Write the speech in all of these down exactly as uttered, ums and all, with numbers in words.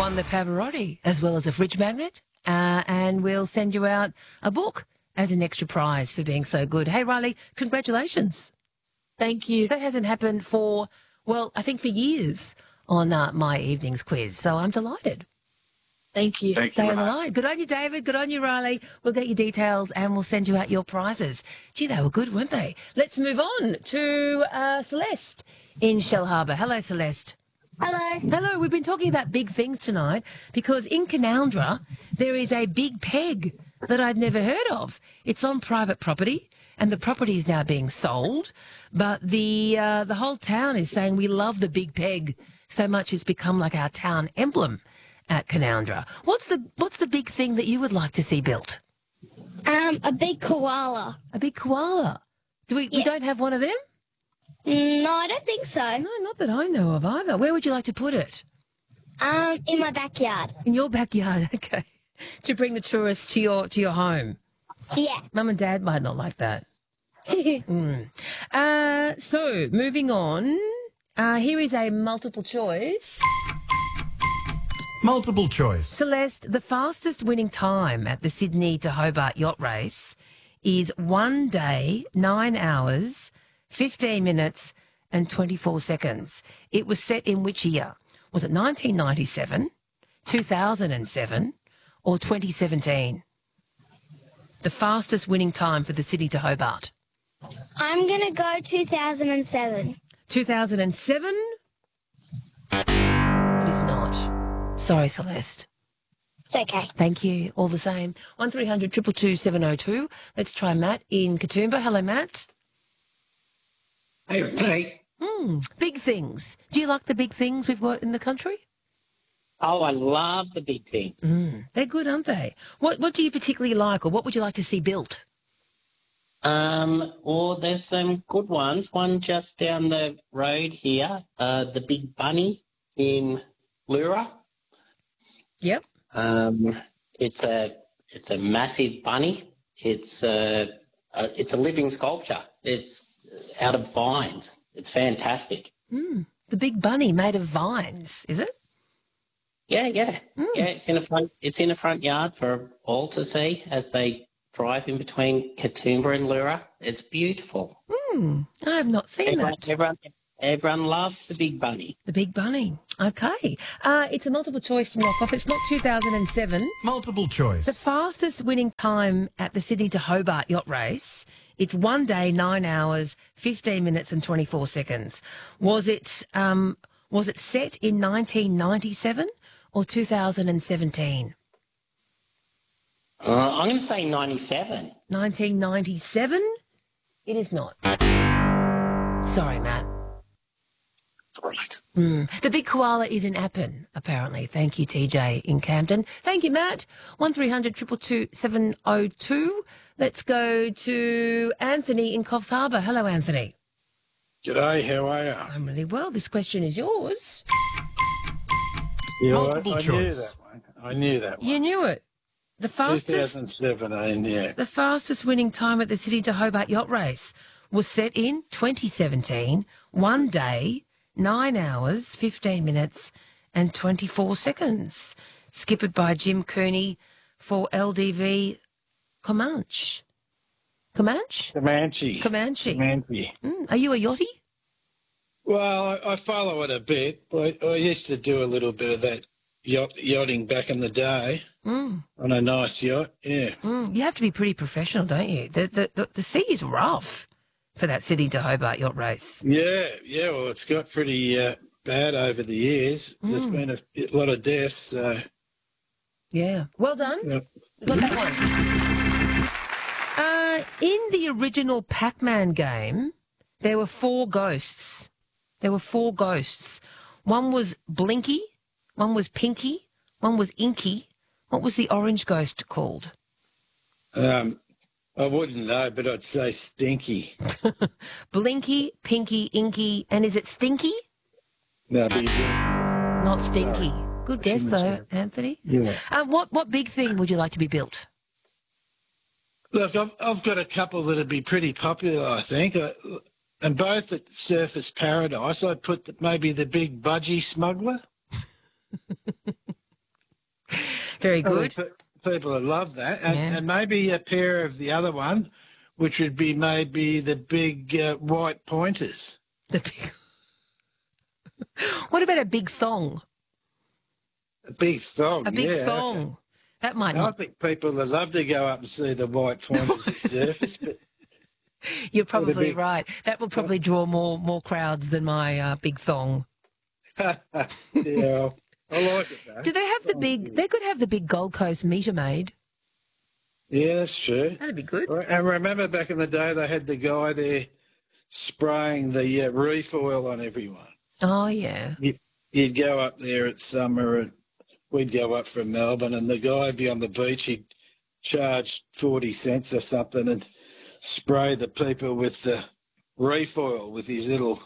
won the Pavarotti as well as a fridge magnet, uh, and we'll send you out a book as an extra prize for being so good. Hey, Riley, congratulations. Thank you. That hasn't happened for, well, I think for years on uh, my evening's quiz, so I'm delighted. Thank you. Thank Stay you, on the Riley. line. Good on you, David. Good on you, Riley. We'll get your details and we'll send you out your prizes. Gee, they were good, weren't they? Let's move on to uh, Celeste in Shellharbour. Hello, Celeste. Hello. Hello. We've been talking about big things tonight because in Canoundra there is a big peg that I'd never heard of. It's on private property and the property is now being sold, but the uh, the whole town is saying we love the big peg so much it's become like our town emblem at Canoundra. What's the what's the big thing that you would like to see built? Um, a big koala. A big koala. Do we, we Yes. don't have one of them? Mm, No, I don't think so. No, not that I know of either. Where would you like to put it? Um, in my backyard. In your backyard, okay. To bring the tourists to your to your home. Yeah. Mum and Dad might not like that. Mm. Uh, so, moving on. Uh, here is a multiple choice. Multiple choice. Celeste, the fastest winning time at the Sydney to Hobart yacht race is one day, nine hours, fifteen minutes and twenty-four seconds. It was set in which year? Was it nineteen ninety-seven, two thousand seven or twenty seventeen? The fastest winning time for the Sydney to Hobart. I'm going to go two thousand seven. two thousand seven? It is not. Sorry, Celeste. It's okay. Thank you. All the same. one three hundred two two two seven oh two. Let's try Matt in Katoomba. Hello, Matt. Hey, Renee. Hmm. Big things. Do you like the big things we've got in the country? Oh, I love the big things. Mm. They're good, aren't they? What What do you particularly like, or what would you like to see built? Um, or there's some good ones. One just down the road here, uh, the Big Bunny in Lura. Yep. Um, it's a it's a massive bunny. It's a, a it's a living sculpture. It's out of vines. It's fantastic. Mm. The big bunny made of vines, is it? Yeah, yeah, mm. yeah. It's in a front. It's in a front yard for all to see as they drive in between Katoomba and Lura. It's beautiful. Mm. I have not seen Everyone, that. everyone, everyone loves the Big Bunny. The big bunny. Okay. Uh, it's a multiple choice to knock off. It's not two thousand seven. Multiple choice. The fastest winning time at the Sydney to Hobart yacht race, it's one day, nine hours, fifteen minutes and twenty-four seconds. Was it um, was it set in nineteen ninety-seven or two thousand seventeen? Uh, I'm going to say ninety-seven. nineteen ninety-seven? It is not. Sorry, Matt. Right. Mm. The big koala is in Appin, apparently. Thank you, T J in Camden. Thank you, Matt. one three hundred two two two seven oh two. Let's go to Anthony in Coffs Harbour. Hello, Anthony. G'day, how are you? I'm really well. This question is yours. Yeah, Multiple I, I choice. knew that one. I knew that one. You knew it. The fastest, twenty seventeen, yeah. the fastest winning time at the Sydney to Hobart yacht race was set in twenty seventeen, one day, nine hours, fifteen minutes and twenty-four seconds. Skippered by Jim Cooney for L D V Comanche. Comanche? Comanche. Comanche. Comanche. Mm. Are you a yachty? Well, I, I follow it a bit. I, I used to do a little bit of that yacht, yachting back in the day Mm. on a nice yacht, yeah. Mm. You have to be pretty professional, don't you? The, the, the, the sea is rough for that Sydney to Hobart yacht race. Yeah, yeah, well, it's got pretty uh, bad over the years. There's Mm. been a, a lot of deaths, so... Yeah. Well done. Yeah. We got that one. Uh, in the original Pac-Man game, there were four ghosts. There were four ghosts. One was Blinky, one was Pinky, one was Inky. What was the orange ghost called? Um, I wouldn't know, but I'd say Stinky. Blinky, Pinky, Inky, and is it Stinky? No, but you do- Not Stinky. Sorry. Good I guess, shouldn't though, have said Anthony. Yeah. Um, what what big thing would you like to be built? Look, I've, I've got a couple that'd be pretty popular, I think, uh, and both at Surface Paradise. I'd put the, maybe the big budgie smuggler. Very good. Oh, pe- people would love that. And, Yeah. and maybe a pair of the other one, which would be maybe the big uh, white pointers. The big... What about a big thong? A big thong, A big yeah. thong. That might I not. think people would love to go up and see the white pointers at surface, but You're probably big- right. That will probably draw more more crowds than my uh, big thong. yeah, I like it though. Do they have the big? They could have the big Gold Coast meter maid. Yeah, that's true. That'd be good. And remember back in the day, they had the guy there spraying the uh, reef oil on everyone. Oh yeah. You'd go up there at summer, and we'd go up from Melbourne, and the guy would be on the beach. He'd charge forty cents or something and spray the people with the reef oil with his little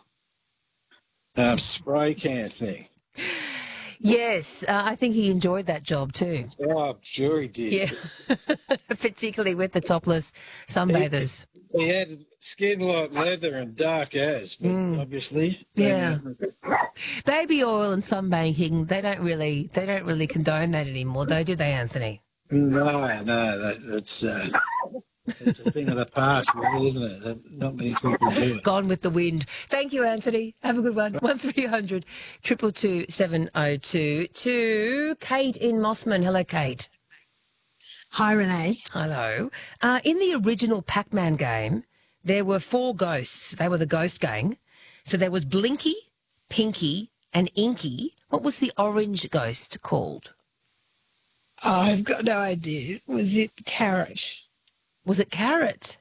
um, spray can thing. Yes, uh, I think he enjoyed that job too. Oh, I'm sure he did. Yeah, particularly with the topless sunbathers. He had skin like leather and dark as, but Mm. obviously. Yeah. Baby oil and sunbathing, they don't really, they don't really condone that anymore, though, do they, Anthony? No, no, that, that's uh, it's a thing of the past, really, isn't it? That not many people do it. Gone with the wind. Thank you, Anthony. Have a good one. One three hundred two two two seven oh two. To Kate in Mossman. Hello, Kate. Hi, Renee. Hello. Uh, in the original Pac-Man game, there were four ghosts. They were the ghost gang. So there was Blinky, Pinky, and Inky. What was the orange ghost called? Oh, I've got no idea. Was it Carrot? Was it Carrot?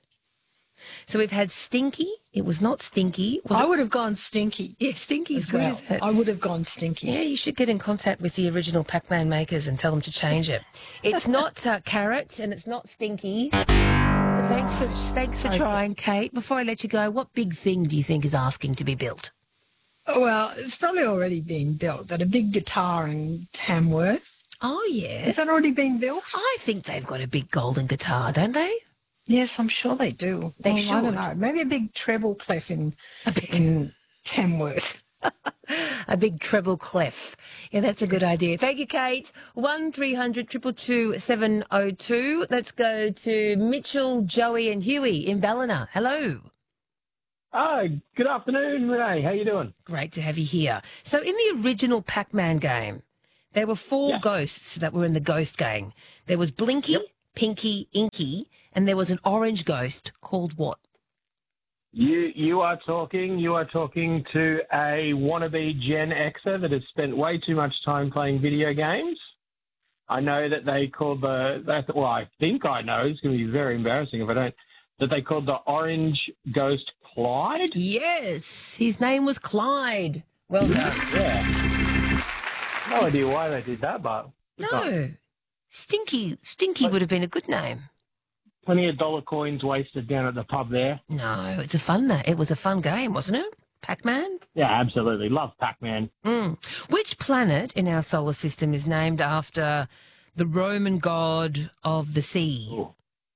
So we've had Stinky. It was not Stinky. Was I it? would have gone Stinky. Yeah, Stinky's as good, well. isn't it? I would have gone Stinky. Yeah, you should get in contact with the original Pac-Man makers and tell them to change it. It's not uh, Carrot and it's not Stinky. But thanks for thanks for Okay. trying, Kate. Before I let you go, what big thing do you think is asking to be built? Oh, well, it's probably already been built. That a big guitar in Tamworth. Oh, yeah. Has that already been built? I think they've got a big golden guitar, don't they? Yes, I'm sure they do. They Well, I should. don't know. Maybe a big treble clef in, A big, in Tamworth. a big treble clef. Yeah, that's a good idea. Thank you, Kate. One three hundred two two two seven oh two. Let's go to Mitchell, Joey and Huey in Ballina. Hello. Oh, good afternoon, Renee. How you doing? Great to have you here. So in the original Pac-Man game, there were four Yeah. ghosts that were in the ghost gang. There was Blinky, Yep. Pinky, Inky, and there was an orange ghost called what? You you are talking you are talking to a wannabe Gen Xer that has spent way too much time playing video games. I know that they called the that well, I think I know, it's gonna be very embarrassing if I don't, that they called the orange ghost Clyde. Yes, his name was Clyde. Well done. Yeah. No idea why they did that, but it's not. No, Stinky, Stinky would have been a good name. Plenty of dollar coins wasted down at the pub there. No, it's a fun. It was a fun game, wasn't it? Pac-Man. Yeah, absolutely. Love Pac-Man. Mm. Which planet in our solar system is named after the Roman god of the sea? Ooh.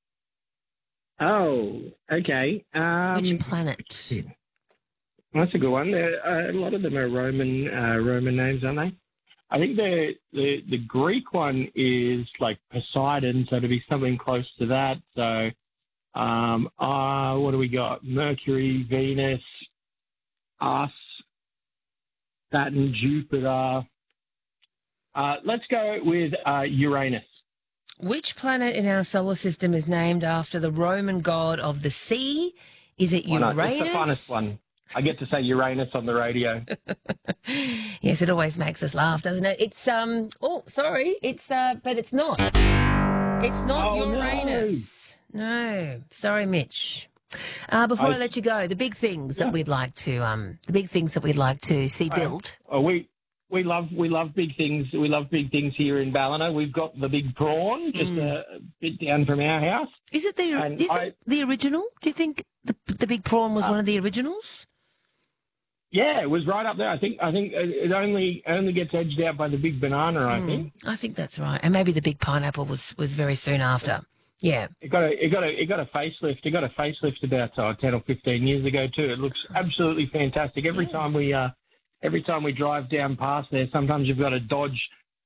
Oh, okay. Um, Which planet? That's a good one. There, uh, a lot of them are Roman uh, Roman names, aren't they? I think the, the the Greek one is like Poseidon, so to be something close to that. So, um, uh, what do we got? Mercury, Venus, us, Saturn, Jupiter. Uh, let's go with uh, Uranus. Which planet in our solar system is named after the Roman god of the sea? Is it Why not? Uranus? It's the funnest one. I get to say Uranus on the radio. Yes, it always makes us laugh, doesn't it? It's um. Oh, sorry. It's uh, but it's not. It's not Oh, no. Uranus. No. Sorry, Mitch. Uh, before I, I- let you go, the big things that we'd like to um, the big things that we'd like to see built. Oh, we we love we love big things. We love big things here in Ballina. We've got the big prawn just Mm. a, a bit down from our house. Is it the And is I- it the original? Do you think the the big prawn was Uh, one of the originals? Yeah, it was right up there. I think I think it only only gets edged out by the big banana. I Mm, think I think that's right, and maybe the big pineapple was was very soon after. Yeah. it got a it got a it got a facelift. It got a facelift about uh, ten or fifteen years ago too. It looks absolutely fantastic. Every Yeah. time we uh every time we drive down past there, sometimes you've got to dodge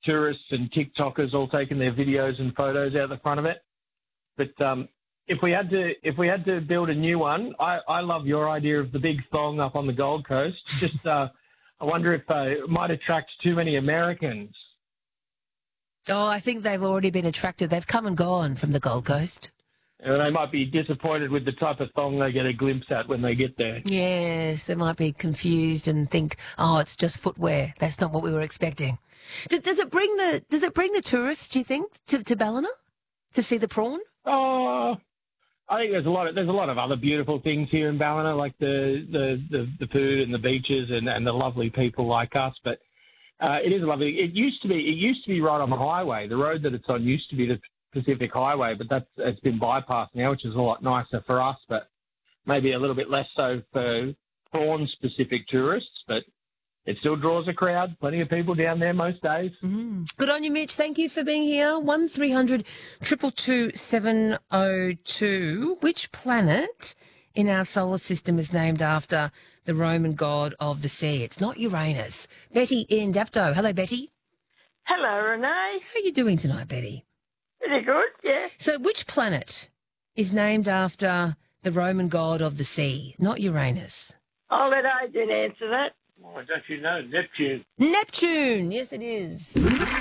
tourists and TikTokers all taking their videos and photos out the front of it. But um, if we had to, if we had to build a new one, I, I love your idea of the big thong up on the Gold Coast. Just, uh, I wonder if uh, it might attract too many Americans. Oh, I think they've already been attracted. They've come and gone from the Gold Coast. And they might be disappointed with the type of thong they get a glimpse at when they get there. Yes, they might be confused and think, oh, it's just footwear. That's not what we were expecting. Does, does it bring the Does it bring the tourists, do you think, to, to Ballina to see the prawn? Oh, I think there's a lot of there's a lot of other beautiful things here in Ballina, like the the, the, the food and the beaches and, and the lovely people like us. But uh, it is lovely. It used to be it used to be right on the highway. The road that it's on used to be the Pacific Highway, but that's it's been bypassed now, which is a lot nicer for us, but maybe a little bit less so for prawn-specific tourists. But it still draws a crowd. Plenty of people down there most days. Mm. Good on you, Mitch. Thank you for being here. One three hundred two two two seven oh two. Which planet in our solar system is named after the Roman god of the sea? It's not Uranus. Betty in Dapto. Hello, Betty. Hello, Renee. How are you doing tonight, Betty? Pretty good, yeah. So which planet is named after the Roman god of the sea, not Uranus? I'll let Adrian answer that. Oh, don't you know? Neptune. Neptune, yes it is.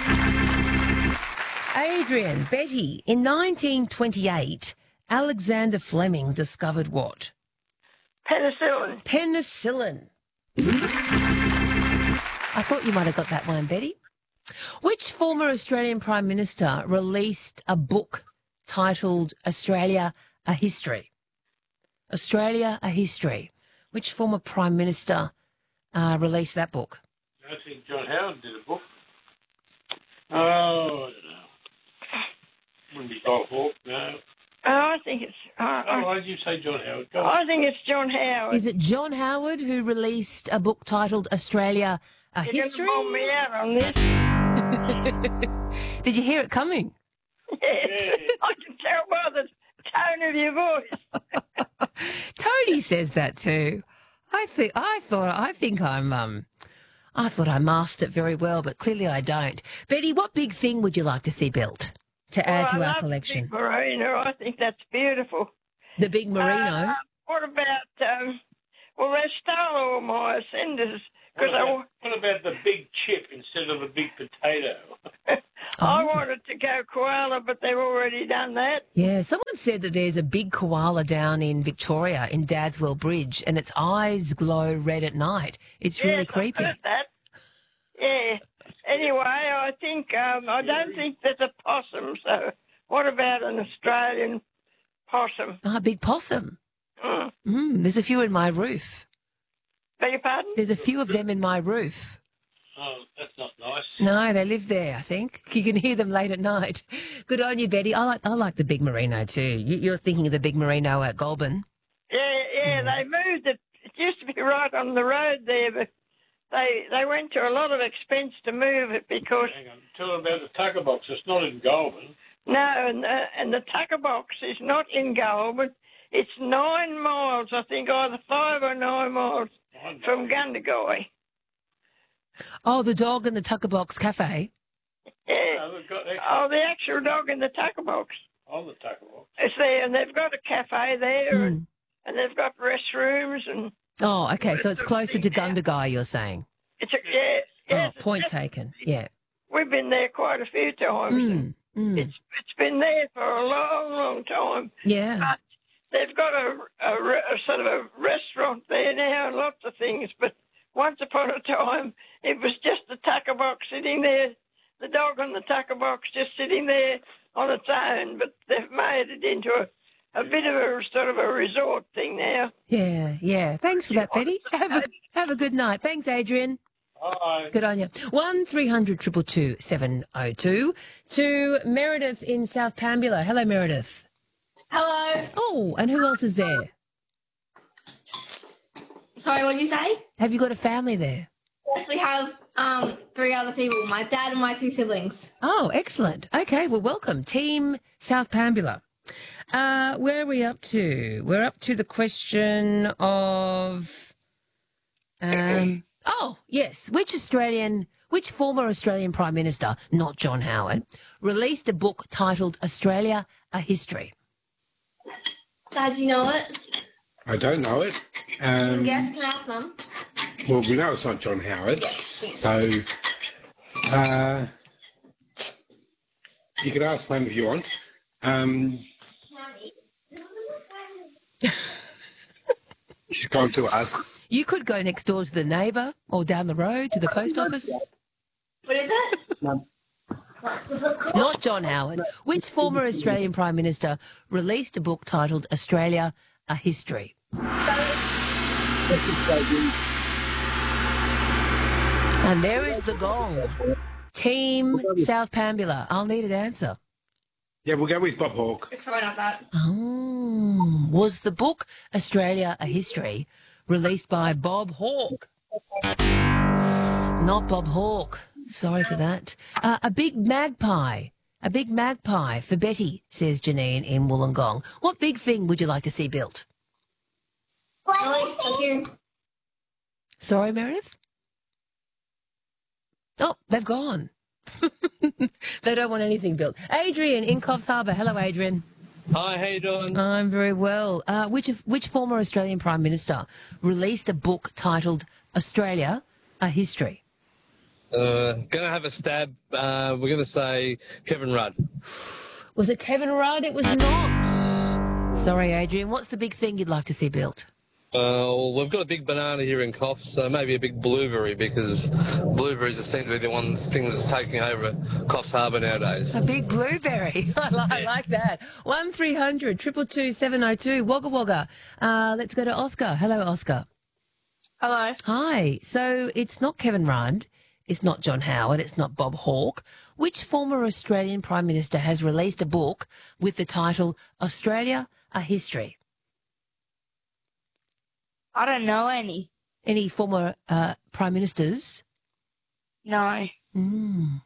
Adrian, Betty, in nineteen twenty-eight, Alexander Fleming discovered what? Penicillin. Penicillin. I thought you might have got that one, Betty. Which former Australian Prime Minister released a book titled Australia, a History? Australia, a History. Which former Prime Minister uh, released that book? I think John Howard did a book. Oh, I don't know. Wouldn't be Bob Hawke, no. Oh, I think it's... Uh, Oh, why did you say John Howard? Go on. I think it's John Howard. Is it John Howard who released a book titled Australia, a You're History? going to bomb me out on this. Did you hear it coming? Yes. I can tell by the tone of your voice. Tony says that too. I think I thought I think I'm um I thought I masked it very well, but clearly I don't. Betty, what big thing would you like to see built to add Well, to I our love collection? The big merino. I think that's beautiful. The big merino. Uh, what about... Um, well, they stole all my cinders. What Because I, about, wa- what about the big chip instead of a big potato? I Oh. wanted to go koala, but they've already done that. Yeah, someone said that there's a big koala down in Victoria in Dadswell Bridge, and its eyes glow red at night. It's really Yes, I creepy. heard that. Yeah. Anyway, I think um, I don't think there's a possum. So, what about an Australian possum? Ah, big possum. Mm. Mm, there's a few in my roof. Beg your pardon? There's a few of them in my roof. Oh, that's not nice. No, they live there, I think. You can hear them late at night. Good on you, Betty. I like I like the big merino too. You, you're thinking of the big merino at Goulburn. Yeah, yeah. They moved it. It used to be right on the road there, but they they went to a lot of expense to move it because Hang on. Tell them about the tucker box. It's not in Goulburn. no, and the, and the tucker box is not in Goulburn. It's nine miles, I think, either five or nine miles I know. from Gundagai. Oh, the dog in the Tucker Box Cafe. Yeah. No, they've got extra Oh, the actual dog in the tucker box. on the tucker box. It's there, and they've got a cafe there, and, Mm. and they've got restrooms, and Oh, okay. So it's closer to Gundagai, you're saying. it's a yeah. Yes, Oh, point it's- taken. Yeah. We've been there quite a few times. and Mm. Mm. It's it's been there for a long, long time. Yeah. But they've got a, a, re- a sort of a restaurant there now and lots of things. But once upon a time, it was just the tucker box sitting there, the dog on the tucker box just sitting there on its own. But they've made it into a, a bit of a sort of a resort thing now. Yeah. Yeah. Thanks for that, Betty. Have a have a good night. Thanks, Adrian. Bye. Good on you. One three hundred two two two seven oh two to Meredith in South Pambula. Hello, Meredith. Hello. Oh, and who else is there? Sorry, what did you say? Have you got a family there? Yes, we have um three other people. My dad and my two siblings. Oh, excellent. Okay, well, welcome. Team South Pambula. Uh, where are we up to? We're up to the question of... Um, oh, yes. Which Australian Which former Australian Prime Minister, not John Howard, released a book titled Australia, A History? Dad, you know it? I don't know it. Um, Yes, can I ask Mum? well, we know it's not John Howard, so uh, you could ask Mum if you want. Um, she's gone to us. You could go next door to the neighbour or down the road to the post office. What is it? Not John Howard. Which former Australian Prime Minister released a book titled Australia, A History? And there is the gong. Team South Pambula. I'll need an answer. Yeah, we'll go with Bob Hawke. Sorry, not that. Oh, was the book Australia, A History released by Bob Hawke? Not Bob Hawke. Sorry for that. Uh, a big magpie. A big magpie for Betty, says Janine in Wollongong. What big thing would you like to see built? Really? Thank you. Sorry, Meredith? Oh, they've gone. They don't want anything built. Adrian in Coffs Harbour. Hello, Adrian. Hi, how you doing? I'm very well. Uh, which which former Australian Prime Minister released a book titled Australia, A History? Uh, gonna have a stab. Uh, we're gonna say Kevin Rudd. Was it Kevin Rudd? It was not. Sorry, Adrian. What's the big thing you'd like to see built? Uh, well, we've got a big banana here in Coffs, so maybe a big blueberry, because blueberries seem to be the one thing that's taking over Coffs Harbour nowadays. A big blueberry. I like, I like that. One three hundred two two two seven oh two. Wagga Wagga. Uh, let's go to Oscar. Hello, Oscar. Hello. Hi. So it's not Kevin Rudd. It's not John Howard. It's not Bob Hawke. Which former Australian Prime Minister has released a book with the title Australia, A History? I don't know any. Any former uh, Prime Ministers? No. Mm.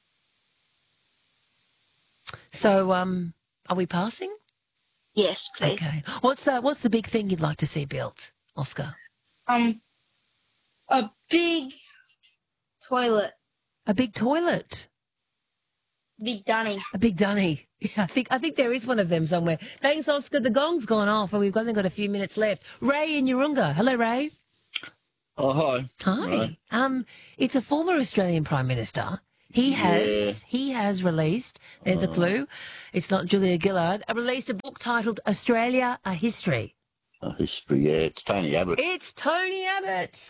So, um, are we passing? Yes, please. Okay. What's uh, what's the big thing you'd like to see built, Oscar? Um, a big toilet. A big toilet. Big dunny. A big dunny. Yeah, I think I think there is one of them somewhere. Thanks, Oscar. The gong's gone off, and we've only got a few minutes left. Ray in Urunga. Hello, Ray. Oh, hi. Hi. Hi. Um, it's a former Australian Prime Minister. He has he has released. There's a clue. It's not Julia Gillard. Uh, released a book titled Australia: A History. A history, yeah. It's Tony Abbott. It's Tony Abbott.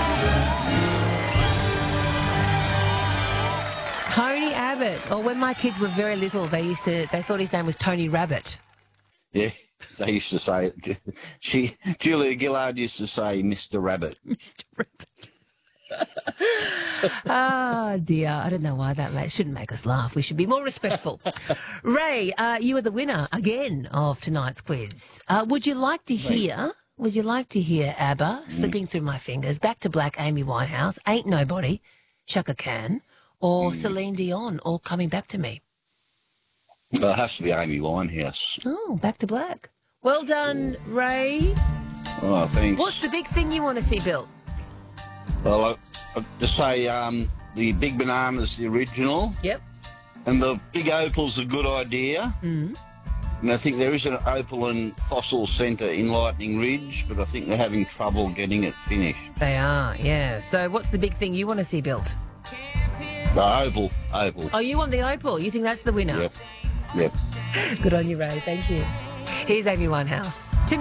Tony Abbott. Or when my kids were very little, they used to they thought his name was Tony Rabbit. Yeah, they used to say it. She, Julia Gillard used to say Mister Rabbit. Mister Rabbit. Ah, dear. I don't know why that ma- shouldn't make us laugh. We should be more respectful. Ray, uh, you are the winner again of tonight's quiz. Uh, would you like to hear? Would you like to hear ABBA slipping through my fingers? Back to Black, Amy Winehouse, Ain't Nobody, Chaka Khan, or mm. Celine Dion, all coming back to me? Well, it has to be Amy Winehouse. Oh, Back to Black. Well done, Ray. Oh, thanks. What's the big thing you want to see built? Well, I, I just say um, the big banana's the original. Yep. And the big opal's a good idea. Mm. And I think there is an opal and fossil centre in Lightning Ridge, but I think they're having trouble getting it finished. They are, yeah. So what's the big thing you want to see built? The opal. Opal. Oh, you want the opal? You think that's the winner? Yep. Yep. Good on you, Ray. Thank you. Here's Amy Winehouse. Tonight.